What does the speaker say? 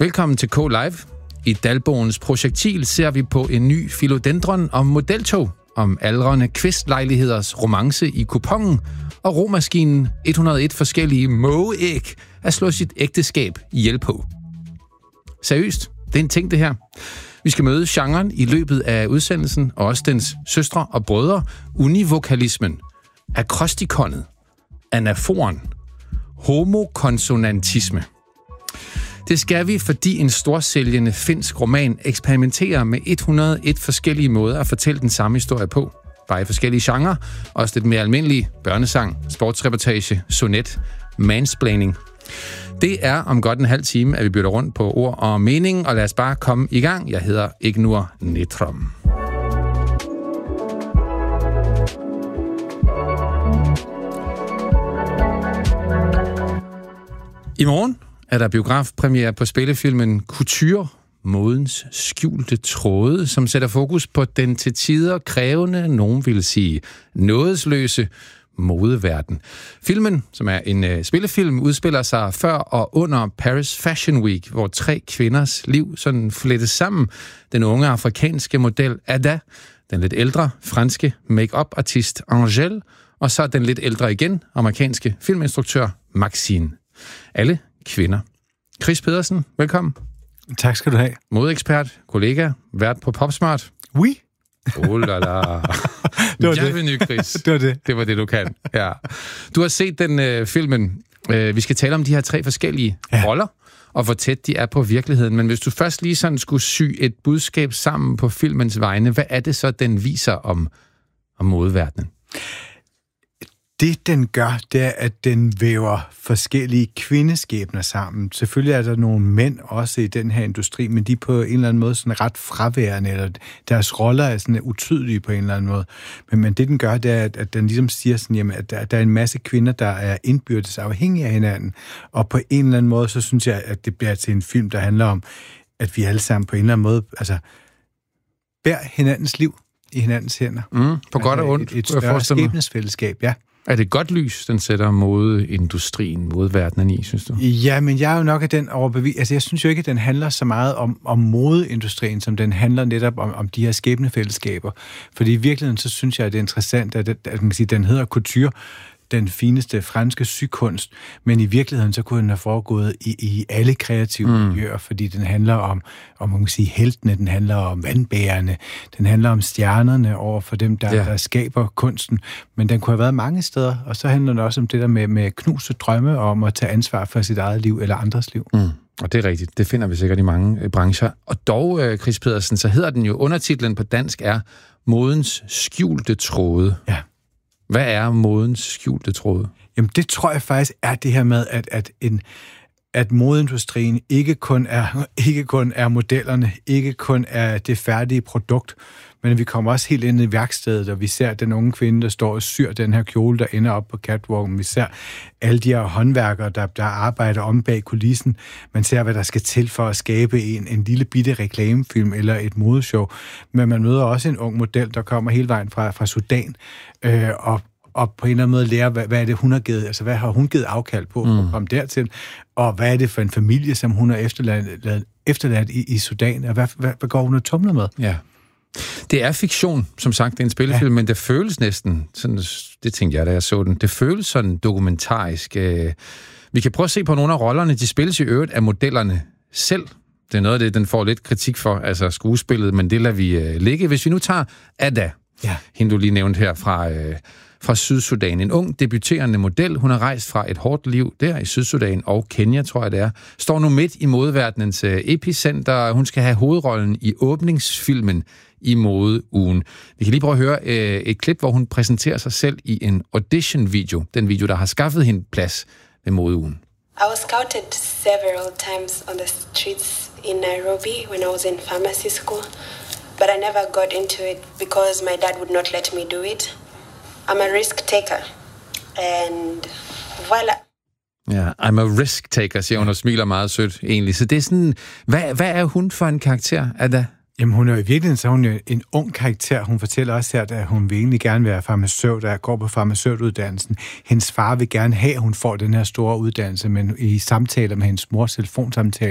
Velkommen til K-Live. I Dalboens projektil ser vi på en ny philodendron om modeltog, om aldrende kvistlejligheders romance i kupongen og romaskinen 101 forskellige mågeæg at slå sit ægteskab ihjel på. Seriøst, det er en ting det her. Vi skal møde genren i løbet af udsendelsen, og også dens søstre og brødre, univokalismen, akrostikonet, anaforen, homokonsonantisme. Det skal vi, fordi en storsælgende finsk roman eksperimenterer med 101 forskellige måder at fortælle den samme historie på. Bare i forskellige genrer, også lidt mere almindelige, børnesang, sportsreportage, sonet, mansplaining. Det er om godt en halv time, at vi bytter rundt på ord og mening, og lad os bare komme i gang. Jeg hedder Ignor Netrom. I morgen er der biografpremiere på spillefilmen Couture, modens skjulte tråde, som sætter fokus på den til tider krævende, nogen vil sige nådesløse, modeverden. Filmen, som er en spillefilm, udspiller sig før og under Paris Fashion Week, hvor 3 kvinders liv sådan flettes sammen. Den unge afrikanske model Ada, den lidt ældre franske make-up-artist Angèle, og så den lidt ældre igen amerikanske filminstruktør Maxine. Alle kvinder. Chris Pedersen, velkommen. Tak skal du have. Modeekspert, kollega, vært på Popsmart. Oui. Oh la la. Bienvenue, Chris. Det var det, du kan. Ja. Du har set den filmen. Vi skal tale om de her 3 forskellige roller, og hvor tæt de er på virkeligheden. Men hvis du først lige sådan skulle sy et budskab sammen på filmens vegne, hvad er det så, den viser om modeverdenen? Det, den gør, det er, at den væver forskellige kvindeskæbner sammen. Selvfølgelig er der nogle mænd også i den her industri, men de er på en eller anden måde sådan ret fraværende, eller deres roller er sådan utydelige på en eller anden måde. Men det, den gør, det er, at den ligesom siger sådan, jamen, at der er en masse kvinder, der er indbyrdes afhængige af hinanden. Og på en eller anden måde, så synes jeg, at det bliver til en film, der handler om, at vi alle sammen på en eller anden måde altså, bærer hinandens liv i hinandens hænder. På godt og ondt. Et større skæbnesfællesskab, ja. Er det godt lys, den sætter modeindustrien, modeverdenen i, synes du? Ja, men jeg er jo nok af den overbevist. Altså, jeg synes jo ikke, at den handler så meget om modeindustrien, som den handler netop om de her skæbnefællesskaber. Fordi i virkeligheden, så synes jeg, at det er interessant, at man kan sige, den hedder couture, den fineste franske sykunst, men i virkeligheden, så kunne den have foregået i alle kreative miljøer, fordi den handler om man kan sige, heltene, den handler om vandbærerne, den handler om stjernerne over for dem, der skaber kunsten, men den kunne have været mange steder, og så handler den også om det der med knuste drømme, om at tage ansvar for sit eget liv eller andres liv. Og det er rigtigt, det finder vi sikkert i mange brancher. Og dog, Chris Pedersen, så hedder den jo, undertitlen på dansk er Modens skjulte tråde. Ja. Hvad er modens skjulte tråde? Jamen, det tror jeg faktisk er det her med, at modeindustrien ikke kun er modellerne, ikke kun er det færdige produkt, men vi kommer også helt ind i værkstedet, og vi ser den unge kvinde, der står og syr den her kjole, der ender op på catwalken. Vi ser alle de her håndværkere, der arbejder om bag kulissen. Man ser, hvad der skal til for at skabe en lille bitte reklamefilm eller et modeshow. Men man møder også en ung model, der kommer hele vejen fra Sudan, og på en eller anden måde lære, hvad er det, hun har givet, altså hvad har hun givet afkald på for at komme dertil, og hvad er det for en familie, som hun har efterladt i Sudan, og hvad går hun og tumler med? Ja. Det er fiktion, som sagt, det er en spillefilm, men det føles næsten, sådan, det tænkte jeg, da jeg så den, det føles sådan dokumentarisk. Vi kan prøve at se på nogle af rollerne, de spilles i øvrigt af modellerne selv. Det er noget af det, den får lidt kritik for, altså skuespillet, men det lader vi ligge. Hvis vi nu tager Ada, hende du lige nævnte her fra Sydsudan. En ung, debuterende model. Hun har rejst fra et hårdt liv der i Sydsudan og Kenya, tror jeg det er. Står nu midt i modeverdenens epicenter. Hun skal have hovedrollen i åbningsfilmen i modeugen. Vi kan lige prøve at høre et klip, hvor hun præsenterer sig selv i en audition-video. Den video, der har skaffet hende plads ved modeugen. I was scouted several times on the streets in Nairobi when I was in pharmacy school, but I never got into it because my dad would not let me do it. I'm a risk taker, and voila. Ja, I'm a risk taker, siger hun og smiler meget sødt egentlig. Så det er sådan, hvad er hun for en karakter, Ada? Jamen, hun er i virkeligheden så hun er en ung karakter. Hun fortæller også her, at hun vil egentlig gerne være farmaceut, der går på farmaceutuddannelsen. Hendes far vil gerne have, at hun får den her store uddannelse, men i samtaler med hendes mors telefonsamtale,